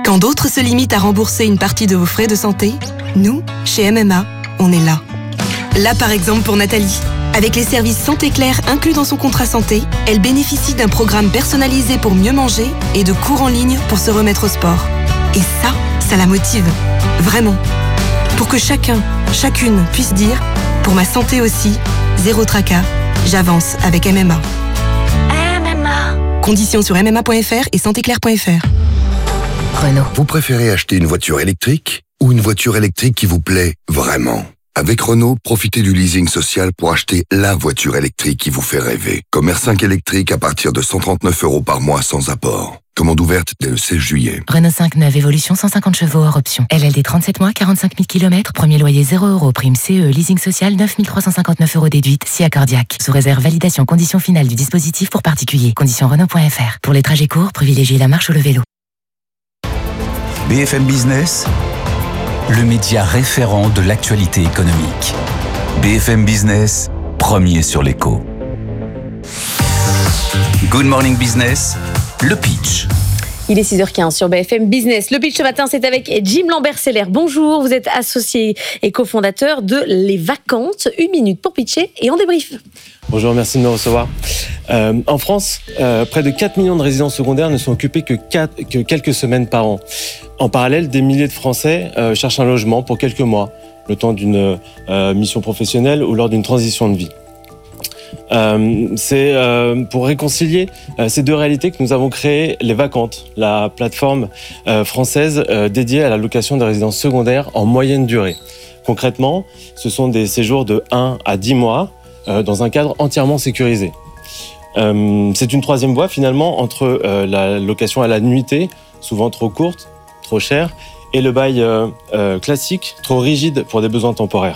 Quand d'autres se limitent à rembourser une partie de vos frais de santé, nous, chez MMA, on est là. Là, par exemple, pour Nathalie. Avec les services Santé Claire inclus dans son contrat santé, elle bénéficie d'un programme personnalisé pour mieux manger et de cours en ligne pour se remettre au sport. Et ça la motive. Vraiment. Pour que chacun, chacune puisse dire « Pour ma santé aussi, zéro tracas, j'avance avec MMA ». MMA. Conditions sur mma.fr et santéclaire.fr. Renault. Vous préférez acheter une voiture électrique ou une voiture électrique qui vous plaît vraiment ? Avec Renault, profitez du leasing social pour acheter la voiture électrique qui vous fait rêver. Comme R5 électrique à partir de 139 € par mois sans apport. Commande ouverte dès le 16 juillet. Renault 5 neuve évolution 150 chevaux hors option. LLD 37 mois, 45 000 km. Premier loyer 0 €. Prime CE. Leasing social 9 359 € déduite. Si accordiaque. Sous réserve validation condition finale du dispositif pour particuliers. Conditions Renault.fr. Pour les trajets courts, privilégiez la marche ou le vélo. BFM Business, le média référent de l'actualité économique. BFM Business, premier sur l'écho. Good Morning Business, le pitch. Il est 6h15 sur BFM Business. Le pitch ce matin, c'est avec Jim Lambert-Seller. Bonjour, vous êtes associé et cofondateur de Les Vacantes. 1 minute pour pitcher et on débrief. Bonjour, merci de me recevoir. En France, près de 4 millions de résidences secondaires ne sont occupées que quelques semaines par an. En parallèle, des milliers de Français cherchent un logement pour quelques mois, le temps d'une mission professionnelle ou lors d'une transition de vie. C'est pour réconcilier ces deux réalités que nous avons créé Les Vacantes, la plateforme française dédiée à la location de résidences secondaires en moyenne durée. Concrètement, ce sont des séjours de 1 à 10 mois dans un cadre entièrement sécurisé. C'est une troisième voie finalement entre la location à la nuitée, souvent trop courte, trop chère, et le bail classique, trop rigide pour des besoins temporaires.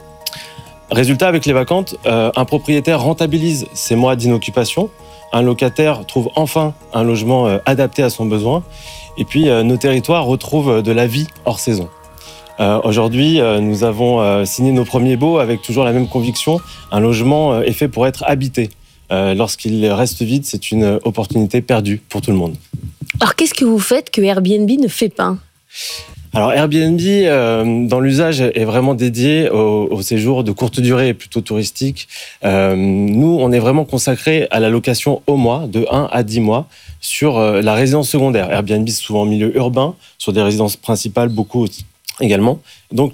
Résultat, avec Les Vacantes, un propriétaire rentabilise ses mois d'inoccupation, un locataire trouve enfin un logement adapté à son besoin, et puis nos territoires retrouvent de la vie hors saison. Aujourd'hui, nous avons signé nos premiers baux avec toujours la même conviction, un logement est fait pour être habité. Lorsqu'il reste vide, c'est une opportunité perdue pour tout le monde. Alors qu'est-ce que vous faites que Airbnb ne fait pas ? Alors Airbnb, dans l'usage, est vraiment dédié aux séjours de courte durée, plutôt touristiques. Nous, on est vraiment consacré à la location au mois, de 1 à 10 mois, sur la résidence secondaire. Airbnb, c'est souvent en milieu urbain, sur des résidences principales, beaucoup également. Donc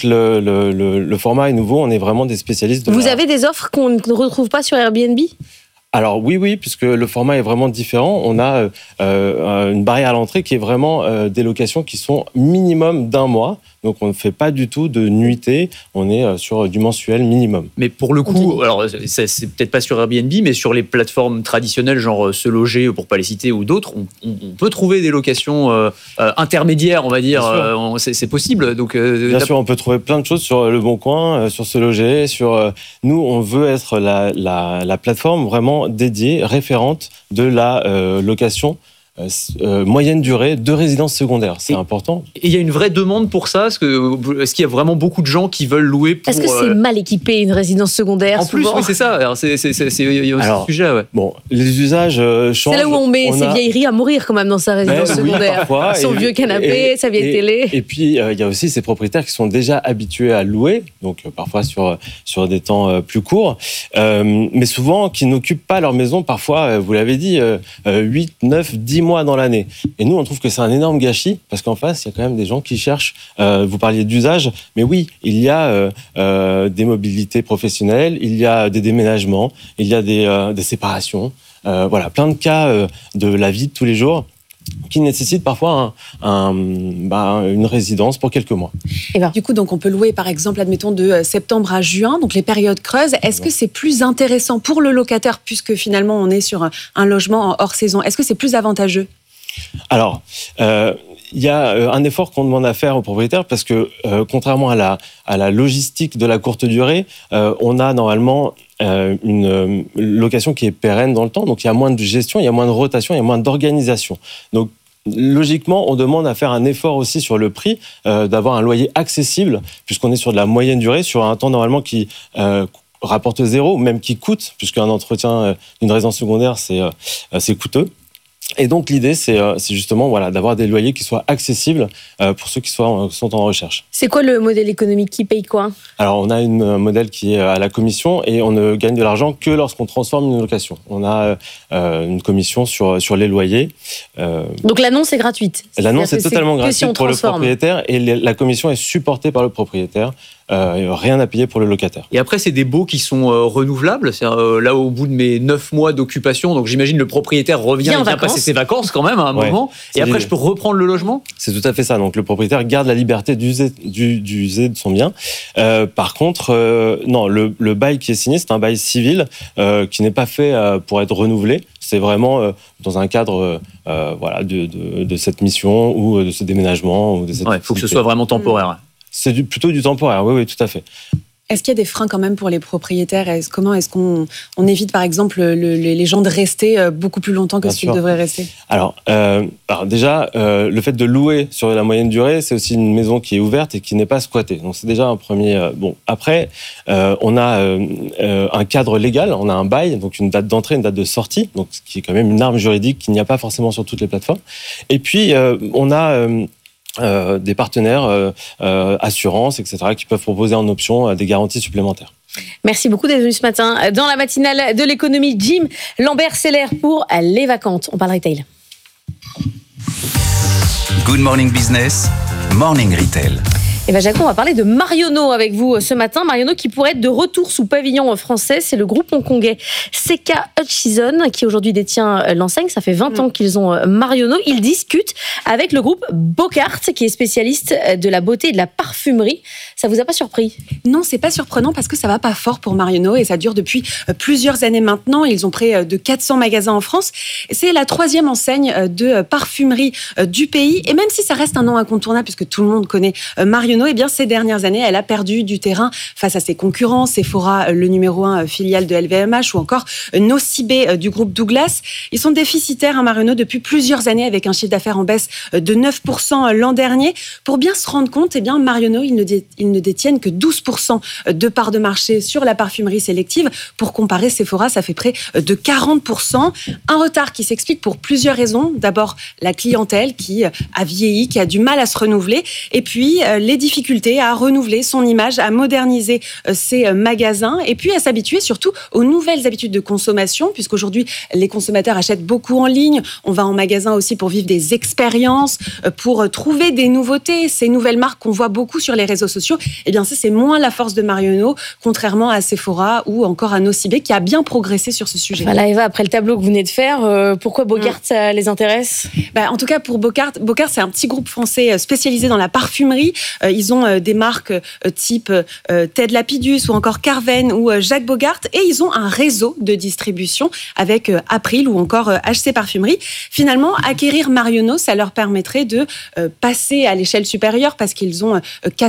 le format est nouveau, on est vraiment des spécialistes. Vous avez des offres qu'on ne retrouve pas sur Airbnb ? Alors oui, puisque le format est vraiment différent. On a une barrière à l'entrée qui est vraiment des locations qui sont minimum d'1 mois. Donc on ne fait pas du tout de nuitée, on est sur du mensuel minimum. Mais pour le coup, alors c'est peut-être pas sur Airbnb, mais sur les plateformes traditionnelles, genre Se Loger, pour pas les citer, ou d'autres, on peut trouver des locations intermédiaires, on va dire. C'est possible. Donc, bien sûr, on peut trouver plein de choses sur Le Bon Coin, sur Se Loger. Nous, on veut être la plateforme vraiment dédiée, référente de la location moyenne durée de résidence secondaire. C'est important. Et il y a une vraie demande pour ça ? Est-ce qu'il y a vraiment beaucoup de gens qui veulent louer pour... Est-ce que c'est mal équipé, une résidence secondaire ? En plus, oui, c'est ça. Alors, il y a aussi ce sujet. Ouais. Bon, les usages changent. C'est là où on met ses vieilleries à mourir quand même dans sa résidence secondaire. Parfois, son vieux canapé, sa vieille télé. Et puis, il y a aussi ces propriétaires qui sont déjà habitués à louer, donc parfois sur des temps plus courts, mais souvent qui n'occupent pas leur maison, parfois, vous l'avez dit, 8, 9, 10 mois dans l'année. Et nous, on trouve que c'est un énorme gâchis, parce qu'en face, il y a quand même des gens qui cherchent, vous parliez d'usage, mais oui, il y a des mobilités professionnelles, il y a des déménagements, il y a des séparations, voilà, plein de cas de la vie de tous les jours qui nécessitent parfois une résidence pour quelques mois. Et du coup, donc, on peut louer, par exemple, admettons, de septembre à juin, donc les périodes creuses. Est-ce que c'est plus intéressant pour le locataire, puisque finalement, on est sur un logement hors saison ? Est-ce que c'est plus avantageux ? Alors, il y a un effort qu'on demande à faire aux propriétaires parce que, contrairement à la logistique de la courte durée, on a normalement une location qui est pérenne dans le temps. Donc, il y a moins de gestion, il y a moins de rotation, il y a moins d'organisation. Donc, logiquement, on demande à faire un effort aussi sur le prix, d'avoir un loyer accessible, puisqu'on est sur de la moyenne durée, sur un temps normalement qui rapporte 0, même qui coûte, puisqu'un entretien d'une résidence secondaire, c'est coûteux. Et donc l'idée, c'est justement d'avoir des loyers qui soient accessibles pour ceux qui sont en recherche. C'est quoi le modèle économique qui paye quoi ? Alors on a un modèle qui est à la commission et on ne gagne de l'argent que lorsqu'on transforme une location. On a une commission sur les loyers. Donc l'annonce est gratuite. L'annonce est totalement gratuite pour le propriétaire et la commission est supportée par le propriétaire. Rien à payer pour le locataire. Et après, c'est des baux qui sont renouvelables. Là, au bout de mes 9 mois d'occupation, donc j'imagine le propriétaire revient et vient passer ses vacances quand même à un moment. Et après, je peux reprendre le logement ? C'est tout à fait ça. Donc le propriétaire garde la liberté d'user de son bien. Par contre, non, le bail qui est signé, c'est un bail civil qui n'est pas fait pour être renouvelé. C'est vraiment dans un cadre de cette mission ou de ce déménagement. Il faut que ce soit vraiment temporaire. C'est plutôt du temporaire, oui, tout à fait. Est-ce qu'il y a des freins quand même pour les propriétaires ? Comment est-ce qu'on évite, par exemple, les gens de rester beaucoup plus longtemps que ce qu'ils devraient rester ? Alors déjà, le fait de louer sur la moyenne durée, c'est aussi une maison qui est ouverte et qui n'est pas squattée. Donc c'est déjà un premier... Après, on a un cadre légal, on a un bail, donc une date d'entrée, une date de sortie, donc ce qui est quand même une arme juridique qu'il n'y a pas forcément sur toutes les plateformes. Et puis, on a... des partenaires assurances, etc., qui peuvent proposer en option des garanties supplémentaires. Merci beaucoup d'être venu ce matin dans la matinale de l'économie. Jim Lambert-Seller pour Les Vacantes. On parle retail. Good Morning Business, Morning Retail. Et Jaco, on va parler de Marionnaud avec vous ce matin. Marionnaud qui pourrait être de retour sous pavillon français. C'est le groupe hongkongais Seka Hutchison qui aujourd'hui détient l'enseigne. Ça fait 20 ans qu'ils ont Marionnaud. Ils discutent avec le groupe Bocart qui est spécialiste de la beauté et de la parfumerie. Ça vous a pas surpris ? Non, c'est pas surprenant parce que ça va pas fort pour Marionnaud et ça dure depuis plusieurs années maintenant. Ils ont près de 400 magasins en France. C'est la 3e enseigne de parfumerie du pays. Et même si ça reste un nom incontournable puisque tout le monde connaît Marionnaud, eh bien, ces dernières années, elle a perdu du terrain face à ses concurrents, Sephora, le numéro 1 filiale de LVMH, ou encore Nocibé du groupe Douglas. Ils sont déficitaires, Marionnaud, depuis plusieurs années, avec un chiffre d'affaires en baisse de 9% l'an dernier. Pour bien se rendre compte, eh bien, Marionnaud, ils ne détiennent que 12% de part de marché sur la parfumerie sélective. Pour comparer, Sephora, ça fait près de 40%. Un retard qui s'explique pour plusieurs raisons. D'abord, la clientèle qui a vieilli, qui a du mal à se renouveler. Et puis, les difficultés à renouveler son image, à moderniser ses magasins et puis à s'habituer surtout aux nouvelles habitudes de consommation, puisqu'aujourd'hui, les consommateurs achètent beaucoup en ligne. On va en magasin aussi pour vivre des expériences, pour trouver des nouveautés. Ces nouvelles marques qu'on voit beaucoup sur les réseaux sociaux, eh bien, ça, c'est moins la force de Marionnaud, contrairement à Sephora ou encore à Nocibé, qui a bien progressé sur ce sujet. Voilà, Eva, après le tableau que vous venez de faire, pourquoi Bocart, ça les intéresse ? En tout cas, pour Bocart, c'est un petit groupe français spécialisé dans la parfumerie. Ils ont des marques type Ted Lapidus ou encore Carven ou Jacques Bogart et ils ont un réseau de distribution avec April ou encore HC Parfumerie. Finalement, acquérir Marionnaud, ça leur permettrait de passer à l'échelle supérieure parce qu'ils ont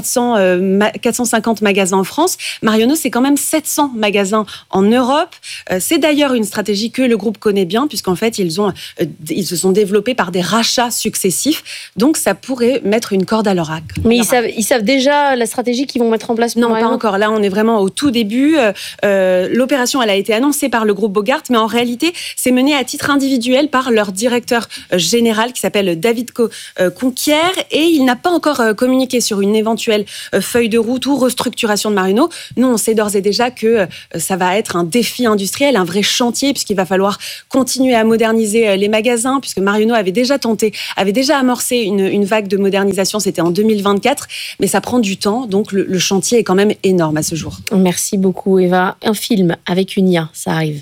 450 magasins en France. Marionnaud, c'est quand même 700 magasins en Europe. C'est d'ailleurs une stratégie que le groupe connaît bien puisqu'en fait, ils se sont développés par des rachats successifs. Donc, ça pourrait mettre une corde à leur arc. Mais ils savent déjà la stratégie qu'ils vont mettre en place pour Marionnaud ? Non, pas encore. Là, on est vraiment au tout début. L'opération, elle a été annoncée par le groupe Bogart, mais en réalité, c'est mené à titre individuel par leur directeur général qui s'appelle David Conquière et il n'a pas encore communiqué sur une éventuelle feuille de route ou restructuration de Marionnaud. Nous, on sait d'ores et déjà que ça va être un défi industriel, un vrai chantier, puisqu'il va falloir continuer à moderniser les magasins, puisque Marionnaud avait déjà amorcé une vague de modernisation, c'était en 2024, mais ça prend du temps, donc le chantier est quand même énorme à ce jour. Merci beaucoup Eva. Un film avec une IA, ça arrive.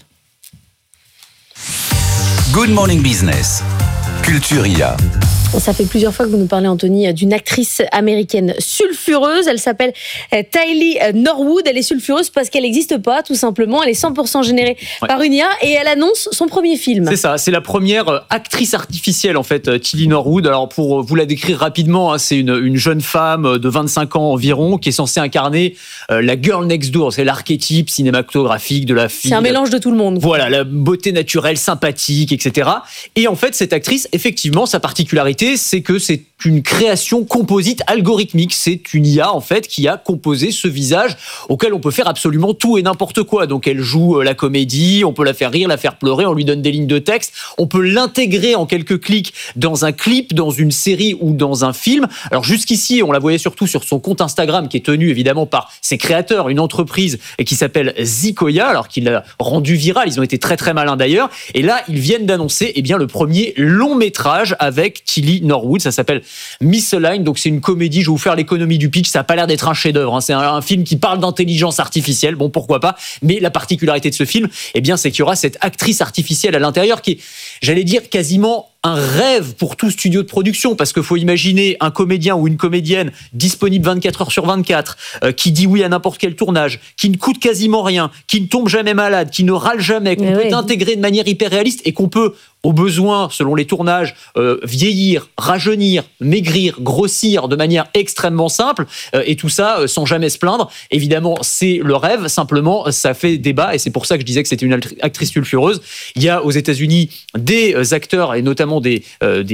Good Morning Business, Culture IA. Ça fait plusieurs fois que vous nous parlez, Anthony, d'une actrice américaine sulfureuse. Elle s'appelle Tylee Norwood. Elle est sulfureuse parce qu'elle n'existe pas, tout simplement. Elle est 100% générée par une IA et elle annonce son premier film. C'est ça, c'est la première actrice artificielle, en fait, Tylee Norwood. Alors, pour vous la décrire rapidement, c'est une jeune femme de 25 ans environ qui est censée incarner la girl next door. C'est l'archétype cinématographique de la fille. C'est un mélange de tout le monde. Voilà, la beauté naturelle, sympathique, etc. Et en fait, cette actrice, effectivement, sa particularité, réalité, c'est que c'est une création composite algorithmique. C'est une IA, en fait, qui a composé ce visage auquel on peut faire absolument tout et n'importe quoi. Donc, elle joue la comédie, on peut la faire rire, la faire pleurer, on lui donne des lignes de texte, on peut l'intégrer en quelques clics dans un clip, dans une série ou dans un film. Alors, jusqu'ici, on la voyait surtout sur son compte Instagram, qui est tenu, évidemment, par ses créateurs, une entreprise qui s'appelle Zikoya, alors qu'il l'a rendu viral. Ils ont été très, très malins, d'ailleurs. Et là, ils viennent d'annoncer, le premier long métrage avec Tilly Norwood. Ça s'appelle Misaligned, donc c'est une comédie, je vais vous faire l'économie du pitch, ça n'a pas l'air d'être un chef-d'œuvre, c'est un film qui parle d'intelligence artificielle, bon pourquoi pas, mais la particularité de ce film, c'est qu'il y aura cette actrice artificielle à l'intérieur qui est, j'allais dire, quasiment un rêve pour tout studio de production, parce qu'il faut imaginer un comédien ou une comédienne disponible 24 heures sur 24, qui dit oui à n'importe quel tournage, qui ne coûte quasiment rien, qui ne tombe jamais malade, qui ne râle jamais, qu'on peut intégrer de manière hyper réaliste et qu'on peut, au besoin, selon les tournages, vieillir, rajeunir, maigrir, grossir de manière extrêmement simple, et tout ça sans jamais se plaindre. Évidemment, c'est le rêve, simplement, ça fait débat, et c'est pour ça que je disais que c'était une actrice sulfureuse. Il y a aux États-Unis des acteurs, et notamment des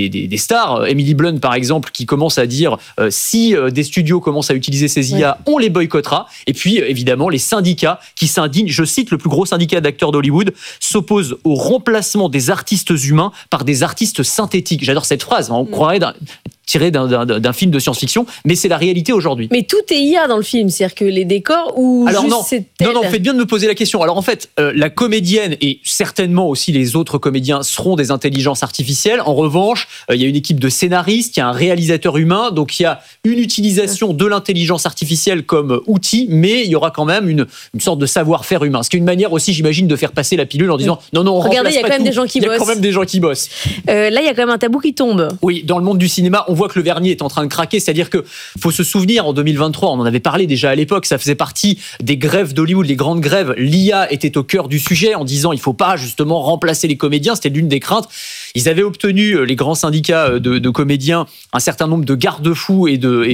stars, Emily Blunt par exemple, qui commence à dire si des studios commencent à utiliser ces IA, on les boycottera. Et puis, évidemment, les syndicats qui s'indignent, je cite le plus gros syndicat d'acteurs d'Hollywood, s'opposent au remplacement des artistes humains par des artistes synthétiques. J'adore cette phrase, on croirait tiré d'un film de science-fiction, mais c'est la réalité aujourd'hui. Mais tout est IA dans le film, c'est-à-dire que les décors ou alors juste non, c'est non, faites bien de me poser la question. Alors en fait, la comédienne et certainement aussi les autres comédiens seront des intelligences artificielles. En revanche, il y a une équipe de scénaristes, il y a un réalisateur humain, donc il y a une utilisation de l'intelligence artificielle comme outil, mais il y aura quand même une sorte de savoir-faire humain. Ce qui est une manière aussi, j'imagine, de faire passer la pilule en disant non, on regardez, il y a quand même des gens qui bossent. Il y a quand même des gens qui bossent. Là, il y a quand même un tabou qui tombe. Oui, dans le monde du cinéma, on voit que le vernis est en train de craquer, c'est-à-dire que faut se souvenir, en 2023, on en avait parlé déjà à l'époque, ça faisait partie des grèves d'Hollywood, les grandes grèves, l'IA était au cœur du sujet en disant il faut pas justement remplacer les comédiens, c'était l'une des craintes. Ils avaient obtenu, les grands syndicats de comédiens, un certain nombre de garde-fous et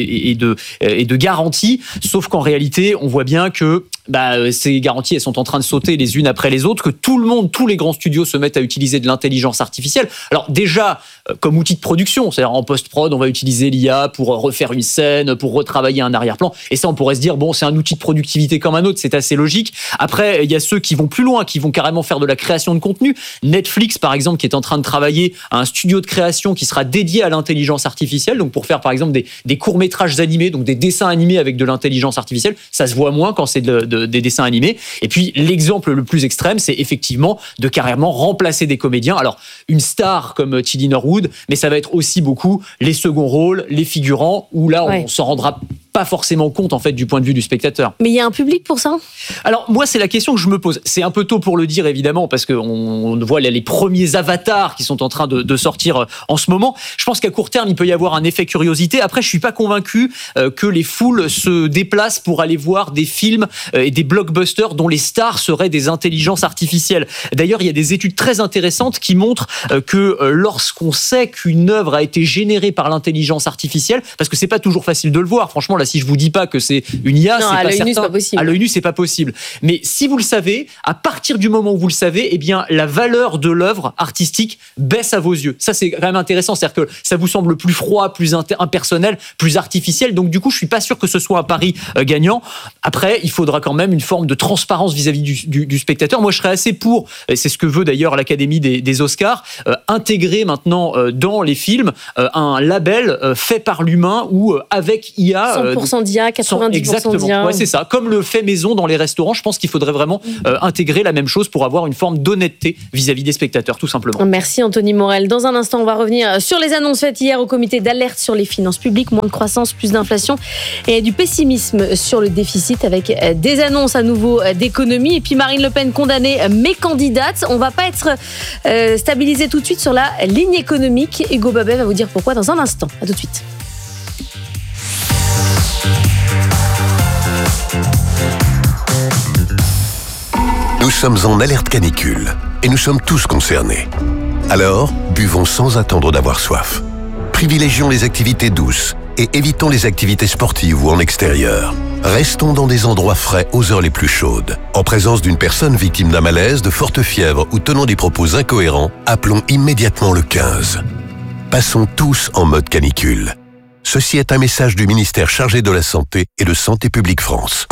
de garanties, sauf qu'en réalité, on voit bien que ces garanties, elles sont en train de sauter les unes après les autres, que tout le monde, tous les grands studios se mettent à utiliser de l'intelligence artificielle. Alors déjà, comme outil de production, c'est-à-dire en post-prod, on va utiliser l'IA pour refaire une scène, pour retravailler un arrière-plan, et ça on pourrait se dire, bon, c'est un outil de productivité comme un autre, c'est assez logique. Après, il y a ceux qui vont plus loin, qui vont carrément faire de la création de contenu. Netflix, par exemple, qui est en train de travailler à un studio de création qui sera dédié à l'intelligence artificielle, donc pour faire par exemple des courts-métrages animés, donc des dessins animés avec de l'intelligence artificielle. Ça se voit moins quand c'est des dessins animés. Et puis l'exemple le plus extrême, c'est effectivement de carrément remplacer des comédiens. Alors une star comme Tilly Norwood, mais ça va être aussi beaucoup les seconds rôles, les figurants, où là on s'en rendra pas forcément compte en fait du point de vue du spectateur. Mais il y a un public pour ça ? Alors moi c'est la question que je me pose. C'est un peu tôt pour le dire évidemment parce qu'on voit les premiers avatars qui sont en train de sortir en ce moment. Je pense qu'à court terme il peut y avoir un effet curiosité. Après je suis pas convaincu que les foules se déplacent pour aller voir des films et des blockbusters dont les stars seraient des intelligences artificielles. D'ailleurs il y a des études très intéressantes qui montrent que lorsqu'on sait qu'une œuvre a été générée par l'intelligence artificielle, parce que c'est pas toujours facile de le voir, franchement là si je vous dis pas que c'est une IA, non, c'est pas certain. C'est pas possible. À l'œil nu, c'est pas possible. Mais si vous le savez, à partir du moment où vous le savez, eh bien, la valeur de l'œuvre artistique baisse à vos yeux. Ça, c'est quand même intéressant. C'est-à-dire que ça vous semble plus froid, plus impersonnel, plus artificiel. Donc, du coup, je suis pas sûr que ce soit un pari gagnant. Après, il faudra quand même une forme de transparence vis-à-vis du spectateur. Moi, je serais assez pour, et c'est ce que veut d'ailleurs l'Académie des Oscars, intégrer maintenant dans les films un label fait par l'humain ou avec IA. 100% d'IA, 90% exactement. d'IA. Ouais, c'est ça. Comme le fait maison dans les restaurants, je pense qu'il faudrait vraiment intégrer la même chose pour avoir une forme d'honnêteté vis-à-vis des spectateurs, tout simplement. Merci Anthony Morel. Dans un instant, on va revenir sur les annonces faites hier au comité d'alerte sur les finances publiques, moins de croissance, plus d'inflation et du pessimisme sur le déficit avec des annonces à nouveau d'économie. Et puis Marine Le Pen condamnée mais candidate. On va pas être stabilisé tout de suite sur la ligne économique. Hugo Babet va vous dire pourquoi dans un instant. À tout de suite. Nous sommes en alerte canicule et nous sommes tous concernés. Alors, buvons sans attendre d'avoir soif. Privilégions les activités douces et évitons les activités sportives ou en extérieur. Restons dans des endroits frais aux heures les plus chaudes. En présence d'une personne victime d'un malaise, de forte fièvre ou tenant des propos incohérents, appelons immédiatement le 15. Passons tous en mode canicule. Ceci est un message du ministère chargé de la Santé et de Santé publique France.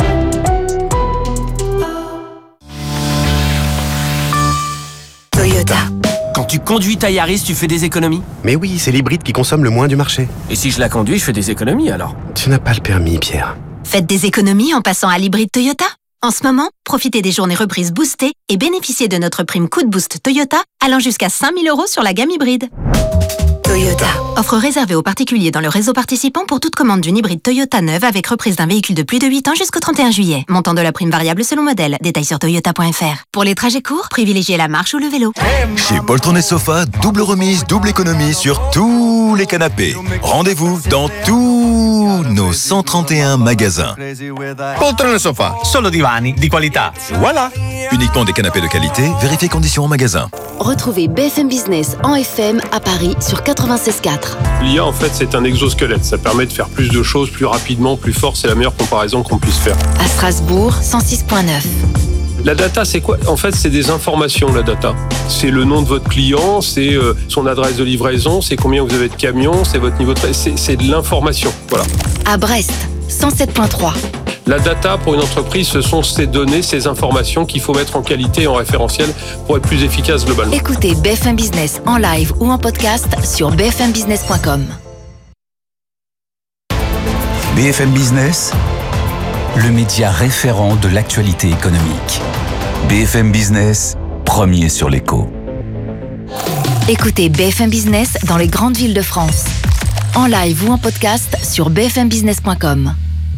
Toyota. Quand tu conduis ta Yaris, tu fais des économies ? Mais oui, c'est l'hybride qui consomme le moins du marché. Et si je la conduis, je fais des économies alors ? Tu n'as pas le permis, Pierre. Faites des économies en passant à l'hybride Toyota. En ce moment, profitez des journées reprises boostées et bénéficiez de notre prime Coup de Boost Toyota allant jusqu'à 5 000 € sur la gamme hybride. Toyota. Offre réservée aux particuliers dans le réseau participant pour toute commande d'une hybride Toyota neuve avec reprise d'un véhicule de plus de 8 ans jusqu'au 31 juillet. Montant de la prime variable selon modèle. Détails sur toyota.fr. Pour les trajets courts, privilégiez la marche ou le vélo. Chez Poltron et Sofa, double remise, double économie sur tous les canapés. Rendez-vous dans tous nos 131 magasins. Poltron et Sofa, solo divani di qualità. Voilà. Uniquement des canapés de qualité, vérifiez conditions en magasin. Retrouvez BFM Business en FM à Paris sur 96.4. L'IA, en fait, c'est un exosquelette. Ça permet de faire plus de choses plus rapidement, plus fort. C'est la meilleure comparaison qu'on puisse faire. À Strasbourg, 106.9. La data, c'est quoi ? En fait, c'est des informations, la data. C'est le nom de votre client, c'est son adresse de livraison, c'est combien vous avez de camions, c'est votre niveau de... C'est de l'information, voilà. À Brest, 107.3. La data, pour une entreprise, ce sont ces données, ces informations qu'il faut mettre en qualité et en référentiel pour être plus efficace globalement. Écoutez BFM Business en live ou en podcast sur bfmbusiness.com. BFM Business, le média référent de l'actualité économique. BFM Business, premier sur l'écho. Écoutez BFM Business dans les grandes villes de France. En live ou en podcast sur bfmbusiness.com.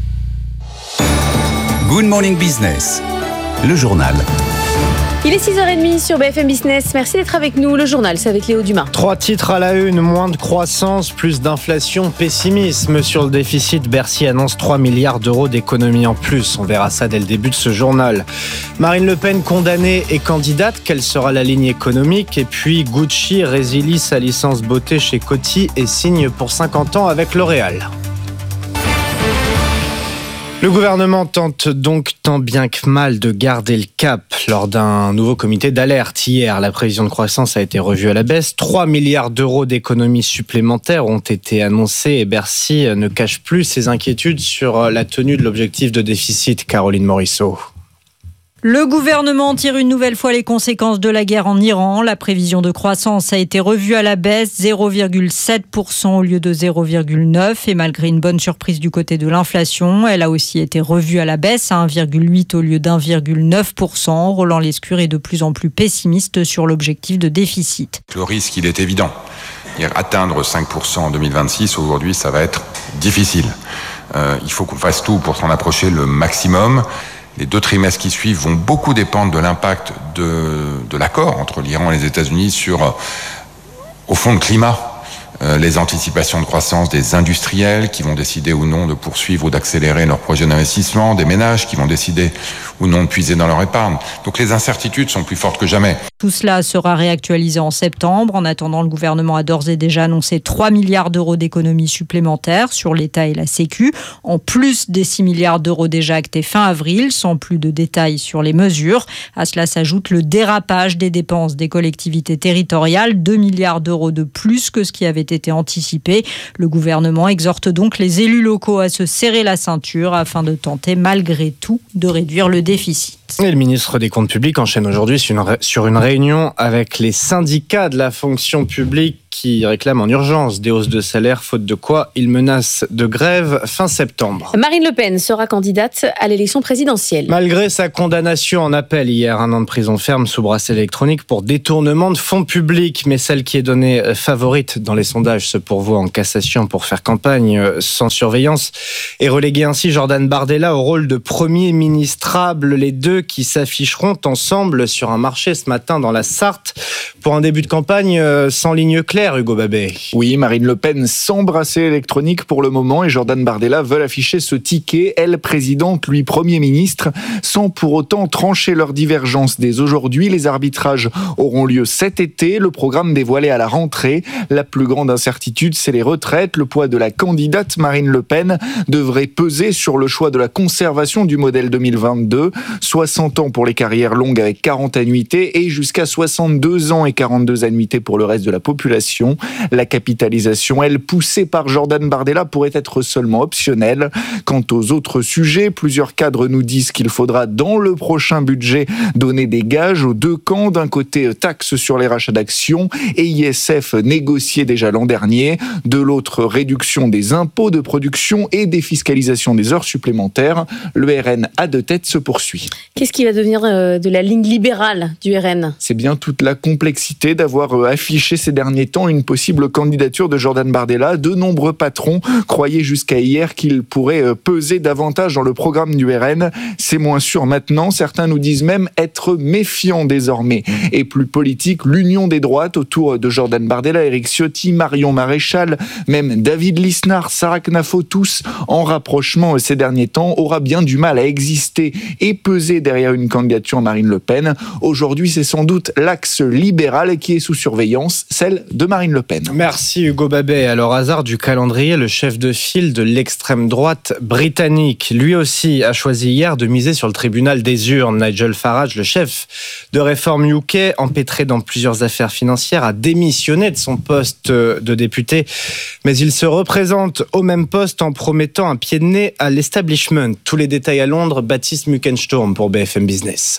Good Morning Business, le journal. Il est 6h30 sur BFM Business. Merci d'être avec nous. Le journal, c'est avec Léo Dumas. 3 titres à la une, moins de croissance, plus d'inflation, pessimisme. Sur le déficit, Bercy annonce 3 milliards d'euros d'économies en plus. On verra ça dès le début de ce journal. Marine Le Pen condamnée et candidate, quelle sera la ligne économique ? Et puis Gucci résilie sa licence beauté chez Coty et signe pour 50 ans avec L'Oréal. Le gouvernement tente donc tant bien que mal de garder le cap. Lors d'un nouveau comité d'alerte hier, la prévision de croissance a été revue à la baisse. 3 milliards d'euros d'économies supplémentaires ont été annoncés et Bercy ne cache plus ses inquiétudes sur la tenue de l'objectif de déficit. Caroline Morisseau. Le gouvernement tire une nouvelle fois les conséquences de la guerre en Iran. La prévision de croissance a été revue à la baisse, 0,7% au lieu de 0,9%. Et malgré une bonne surprise du côté de l'inflation, elle a aussi été revue à la baisse à 1,8% au lieu d'1,9%. Roland Lescure est de plus en plus pessimiste sur l'objectif de déficit. Le risque, il est évident. Atteindre 5% en 2026, aujourd'hui, ça va être difficile. Il faut qu'on fasse tout pour s'en approcher le maximum. Les 2 trimestres qui suivent vont beaucoup dépendre de l'impact de l'accord entre l'Iran et les États-Unis sur, au fond, le climat. Les anticipations de croissance des industriels qui vont décider ou non de poursuivre ou d'accélérer leurs projets d'investissement, des ménages qui vont décider ou non de puiser dans leur épargne. Donc les incertitudes sont plus fortes que jamais. Tout cela sera réactualisé en septembre. En attendant, le gouvernement a d'ores et déjà annoncé 3 milliards d'euros d'économies supplémentaires sur l'État et la Sécu, en plus des 6 milliards d'euros déjà actés fin avril, sans plus de détails sur les mesures. À cela s'ajoute le dérapage des dépenses des collectivités territoriales, 2 milliards d'euros de plus que ce qui avait été anticipé. Le gouvernement exhorte donc les élus locaux à se serrer la ceinture afin de tenter malgré tout de réduire le déficit. Et le ministre des Comptes publics enchaîne aujourd'hui sur une réunion avec les syndicats de la fonction publique qui réclament en urgence des hausses de salaire, faute de quoi ils menacent de grève fin septembre. Marine Le Pen sera candidate à l'élection présidentielle. Malgré sa condamnation en appel hier, 1 an de prison ferme sous bracelet électronique pour détournement de fonds publics, mais celle qui est donnée favorite dans les sondages se pourvoit en cassation pour faire campagne sans surveillance et reléguer ainsi Jordan Bardella au rôle de premier ministrable. Les deux qui s'afficheront ensemble sur un marché ce matin dans la Sarthe pour un début de campagne sans ligne claire. Hugo Babet. Oui, Marine Le Pen sans bracelet électronique pour le moment et Jordan Bardella veulent afficher ce ticket, elle présidente, lui Premier ministre, sans pour autant trancher leurs divergences dès aujourd'hui. Les arbitrages auront lieu cet été, le programme dévoilé à la rentrée. La plus grande incertitude, c'est les retraites. Le poids de la candidate Marine Le Pen devrait peser sur le choix de la conservation du modèle 2022. 60 ans pour les carrières longues avec 40 annuités et jusqu'à 62 ans et 42 annuités pour le reste de la population. La capitalisation, elle, poussée par Jordan Bardella, pourrait être seulement optionnelle. Quant aux autres sujets, plusieurs cadres nous disent qu'il faudra dans le prochain budget donner des gages aux deux camps. D'un côté, taxe sur les rachats d'actions et ISF négocié déjà l'an dernier. De l'autre, réduction des impôts de production et défiscalisation des heures supplémentaires. Le RN à deux têtes se poursuit. Qu'est-ce qui va devenir de la ligne libérale du RN ? C'est bien toute la complexité d'avoir affiché ces derniers temps une possible candidature de Jordan Bardella. De nombreux patrons croyaient jusqu'à hier qu'il pourrait peser davantage dans le programme du RN. C'est moins sûr maintenant. Certains nous disent même être méfiants désormais. Et plus politique, l'union des droites autour de Jordan Bardella, Éric Ciotti, Marion Maréchal, même David Lisnard, Sarah Knafo, tous en rapprochement ces derniers temps, aura bien du mal à exister et peser derrière une candidature Marine Le Pen. Aujourd'hui, c'est sans doute l'axe libéral qui est sous surveillance, celle de Marine Le Pen. Merci Hugo Babet. Alors, hasard du calendrier, le chef de file de l'extrême droite britannique, lui aussi, a choisi hier de miser sur le tribunal des urnes. Nigel Farage, le chef de Reform UK, empêtré dans plusieurs affaires financières, a démissionné de son poste de député, mais il se représente au même poste en promettant un pied de nez à l'establishment. Tous les détails à Londres, Baptiste Muckensturm pour BFM Business.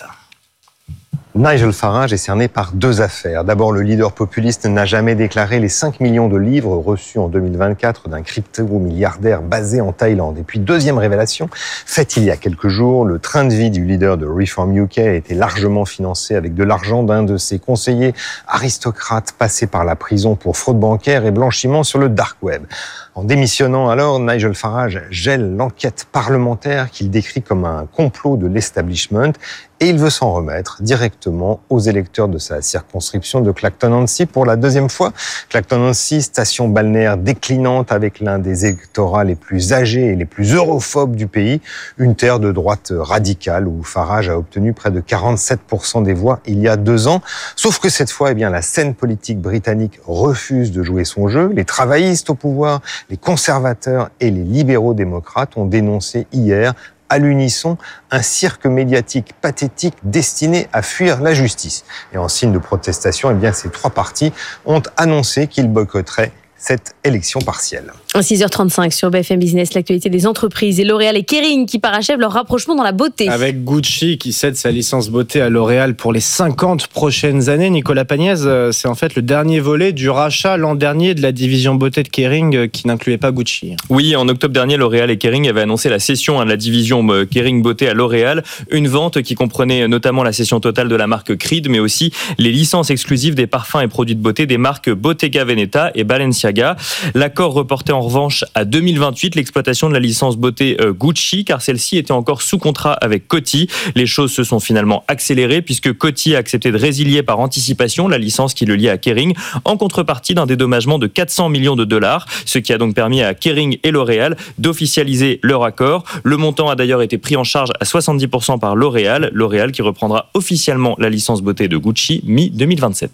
Nigel Farage est cerné par deux affaires. D'abord, le leader populiste n'a jamais déclaré les 5 millions de livres reçus en 2024 d'un crypto-milliardaire basé en Thaïlande. Et puis, deuxième révélation, faite il y a quelques jours, le train de vie du leader de Reform UK a été largement financé avec de l'argent d'un de ses conseillers aristocrates passé par la prison pour fraude bancaire et blanchiment sur le dark web. En démissionnant alors, Nigel Farage gèle l'enquête parlementaire qu'il décrit comme un complot de l'establishment et il veut s'en remettre directement aux électeurs de sa circonscription de Clacton-on-Sea pour la deuxième fois. Clacton-on-Sea, station balnéaire déclinante avec l'un des électorats les plus âgés et les plus europhobes du pays, une terre de droite radicale où Farage a obtenu près de 47% des voix il y a 2 ans. Sauf que cette fois, la scène politique britannique refuse de jouer son jeu. Les travaillistes au pouvoir, les conservateurs et les libéraux démocrates ont dénoncé hier à l'unisson un cirque médiatique pathétique destiné à fuir la justice. Et en signe de protestation, ces 3 partis ont annoncé qu'ils boycotteraient cette élection partielle. 6h35 sur BFM Business, l'actualité des entreprises et L'Oréal et Kering qui parachèvent leur rapprochement dans la beauté. Avec Gucci qui cède sa licence beauté à L'Oréal pour les 50 prochaines années. Nicolas Pagnès, c'est en fait le dernier volet du rachat l'an dernier de la division beauté de Kering qui n'incluait pas Gucci. Oui, en octobre dernier, L'Oréal et Kering avaient annoncé la cession de la division Kering beauté à L'Oréal. Une vente qui comprenait notamment la cession totale de la marque Creed, mais aussi les licences exclusives des parfums et produits de beauté des marques Bottega Veneta et Balenciaga. L'accord reportait en revanche à 2028 l'exploitation de la licence beauté Gucci, car celle-ci était encore sous contrat avec Coty. Les choses se sont finalement accélérées puisque Coty a accepté de résilier par anticipation la licence qui le liait à Kering en contrepartie d'un dédommagement de 400 millions de dollars, ce qui a donc permis à Kering et L'Oréal d'officialiser leur accord. Le montant a d'ailleurs été pris en charge à 70% par L'Oréal qui reprendra officiellement la licence beauté de Gucci mi-2027.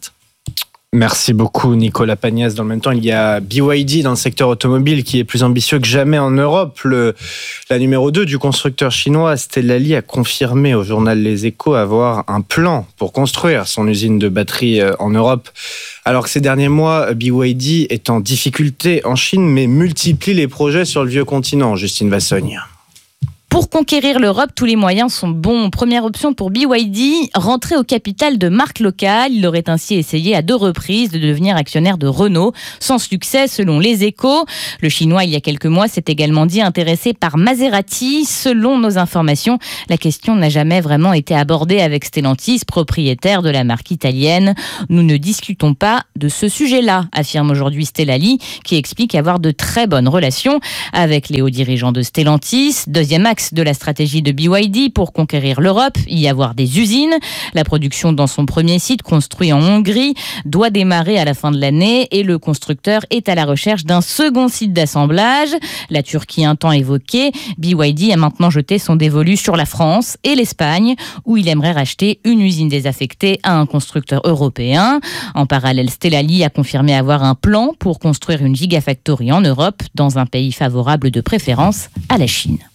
Merci beaucoup Nicolas Pagnès. Dans le même temps, il y a BYD dans le secteur automobile qui est plus ambitieux que jamais en Europe. La numéro 2 du constructeur chinois Stellali a confirmé au journal Les Échos avoir un plan pour construire son usine de batterie en Europe. Alors que ces derniers mois, BYD est en difficulté en Chine mais multiplie les projets sur le vieux continent. Justine Vassogne. Pour conquérir l'Europe, tous les moyens sont bons. Première option pour BYD, rentrer au capital de marques locales. Il aurait ainsi essayé à 2 reprises de devenir actionnaire de Renault. Sans succès, selon Les Échos. Le Chinois, il y a quelques mois, s'est également dit intéressé par Maserati. Selon nos informations, la question n'a jamais vraiment été abordée avec Stellantis, propriétaire de la marque italienne. Nous ne discutons pas de ce sujet-là, affirme aujourd'hui Stellali, qui explique avoir de très bonnes relations avec les hauts dirigeants de Stellantis. Deuxième axe de la stratégie de BYD pour conquérir l'Europe, y avoir des usines. La production dans son premier site, construit en Hongrie, doit démarrer à la fin de l'année et le constructeur est à la recherche d'un second site d'assemblage. La Turquie un temps évoquée, BYD a maintenant jeté son dévolu sur la France et l'Espagne, où il aimerait racheter une usine désaffectée à un constructeur européen. En parallèle, Stellali a confirmé avoir un plan pour construire une gigafactory en Europe, dans un pays favorable de préférence à la Chine.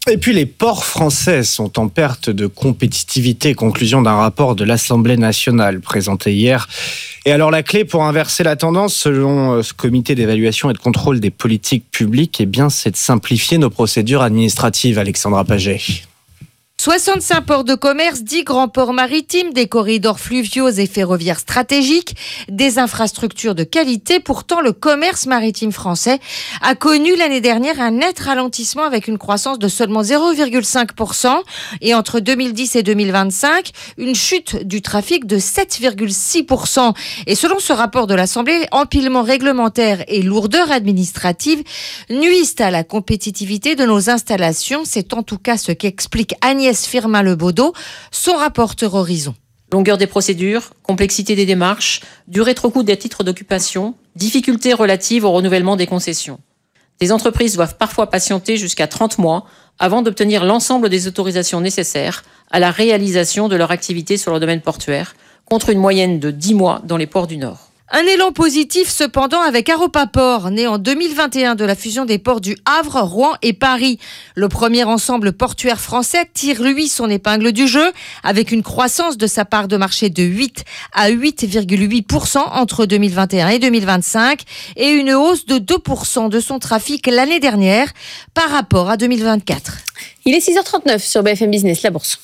Et puis les ports français sont en perte de compétitivité, conclusion d'un rapport de l'Assemblée nationale présenté hier. Et alors la clé pour inverser la tendance, selon ce comité d'évaluation et de contrôle des politiques publiques, c'est de simplifier nos procédures administratives, Alexandra Paget. 65 ports de commerce, 10 grands ports maritimes, des corridors fluviaux et ferroviaires stratégiques, des infrastructures de qualité. Pourtant, le commerce maritime français a connu l'année dernière un net ralentissement avec une croissance de seulement 0,5%. Et entre 2010 et 2025, une chute du trafic de 7,6%. Et selon ce rapport de l'Assemblée, empilement réglementaire et lourdeur administrative nuisent à la compétitivité de nos installations. C'est en tout cas ce qu'explique Agnès Firmin-Lebaudot, son rapporteur Horizon. Longueur des procédures, complexité des démarches, durée trop courte des titres d'occupation, difficultés relatives au renouvellement des concessions. Des entreprises doivent parfois patienter jusqu'à 30 mois avant d'obtenir l'ensemble des autorisations nécessaires à la réalisation de leur activité sur le domaine portuaire, contre une moyenne de 10 mois dans les ports du Nord. Un élan positif cependant avec Aropaport, né en 2021 de la fusion des ports du Havre, Rouen et Paris. Le premier ensemble portuaire français tire lui son épingle du jeu avec une croissance de sa part de marché de 8 à 8,8% entre 2021 et 2025 et une hausse de 2% de son trafic l'année dernière par rapport à 2024. Il est 6h39 sur BFM Business, la bourse.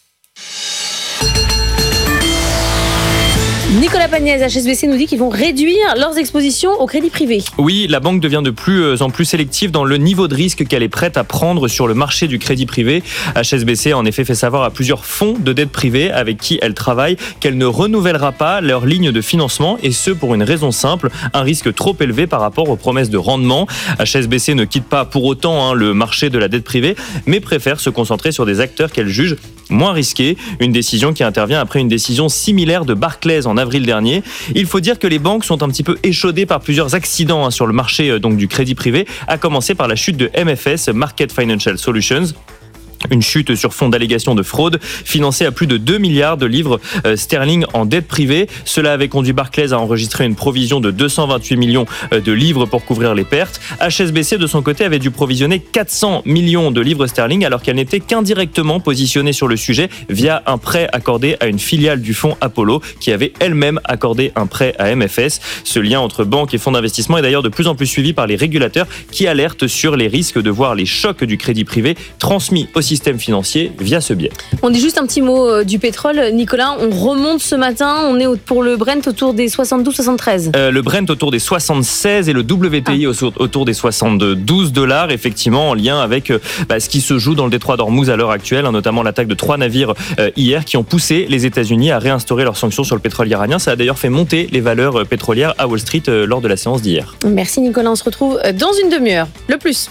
Nicolas Pagnès, HSBC, nous dit qu'ils vont réduire leurs expositions au crédit privé. Oui, la banque devient de plus en plus sélective dans le niveau de risque qu'elle est prête à prendre sur le marché du crédit privé. HSBC a en effet fait savoir à plusieurs fonds de dette privée avec qui elle travaille qu'elle ne renouvellera pas leur ligne de financement, et ce pour une raison simple, un risque trop élevé par rapport aux promesses de rendement. HSBC ne quitte pas pour autant le marché de la dette privée, mais préfère se concentrer sur des acteurs qu'elle juge moins risqués. Une décision qui intervient après une décision similaire de Barclays en avril dernier. Il faut dire que les banques sont un petit peu échaudées par plusieurs accidents sur le marché du crédit privé, à commencer par la chute de MFS, Market Financial Solutions. Une chute sur fond d'allégations de fraude, financée à plus de 2 milliards de livres sterling en dette privée. Cela avait conduit Barclays à enregistrer une provision de 228 millions de livres pour couvrir les pertes. HSBC, de son côté, avait dû provisionner 400 millions de livres sterling alors qu'elle n'était qu'indirectement positionnée sur le sujet via un prêt accordé à une filiale du fonds Apollo qui avait elle-même accordé un prêt à MFS. Ce lien entre banques et fonds d'investissement est d'ailleurs de plus en plus suivi par les régulateurs qui alertent sur les risques de voir les chocs du crédit privé transmis au système financier via ce biais. On dit juste un petit mot du pétrole. Nicolas, on remonte ce matin, on est pour le Brent autour des 72-73. Le Brent autour des 76 et le WTI autour des $72, effectivement en lien avec ce qui se joue dans le détroit d'Ormuz à l'heure actuelle, notamment l'attaque de 3 navires hier qui ont poussé les États-Unis à réinstaurer leurs sanctions sur le pétrole iranien. Ça a d'ailleurs fait monter les valeurs pétrolières à Wall Street lors de la séance d'hier. Merci Nicolas, on se retrouve dans une demi-heure. Le plus.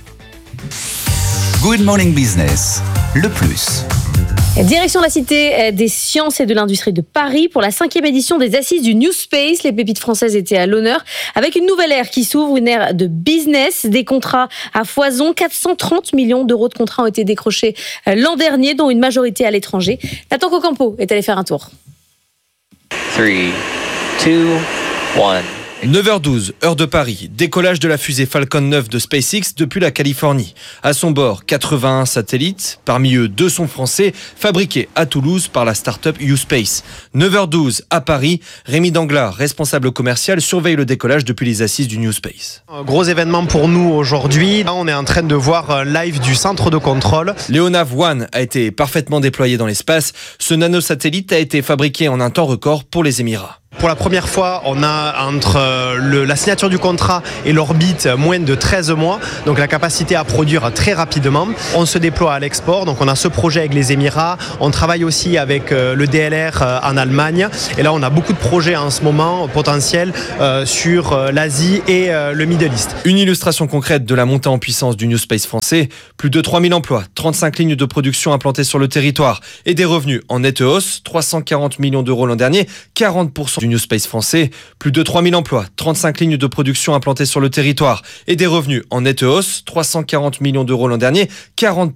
Good Morning Business, le plus. Direction la Cité des Sciences et de l'Industrie de Paris pour la 5e édition des Assises du New Space. Les pépites françaises étaient à l'honneur avec une nouvelle ère qui s'ouvre, une ère de business, des contrats à foison. 430 millions d'euros de contrats ont été décrochés l'an dernier, dont une majorité à l'étranger. Nathan Cocampo est allé faire un tour. 3, 2, 1... 9h12, heure de Paris, décollage de la fusée Falcon 9 de SpaceX depuis la Californie. À son bord, 81 satellites, parmi eux 2 sont français, fabriqués à Toulouse par la start-up U-Space. 9h12, à Paris, Rémi Danglars, responsable commercial, surveille le décollage depuis les assises du New Space. Un gros événement pour nous aujourd'hui. Là, on est en train de voir un live du centre de contrôle. Leonav 1 a été parfaitement déployé dans l'espace. Ce nanosatellite a été fabriqué en un temps record pour les Émirats. Pour la première fois, on a entre la signature du contrat et l'orbite moins de 13 mois, donc la capacité à produire très rapidement. On se déploie à l'export, donc on a ce projet avec les Émirats, on travaille aussi avec le DLR en Allemagne, et là on a beaucoup de projets en ce moment potentiels sur l'Asie et le Middle East. Une illustration concrète de la montée en puissance du New Space français, plus de 3000 emplois, 35 lignes de production implantées sur le territoire et des revenus en nette hausse, 340 millions d'euros l'an dernier, 40% du New Space français, plus de 3000 emplois, 35 lignes de production implantées sur le territoire et des revenus en nette hausse, 340 millions d'euros l'an dernier, 40%